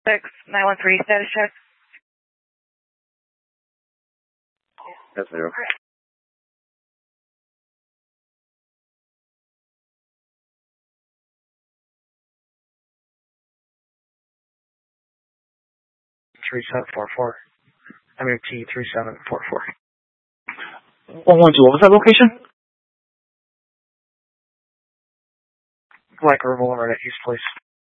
913 status check. That's 0. T3744. 112, what was that location? Black River Boulevard at East Place.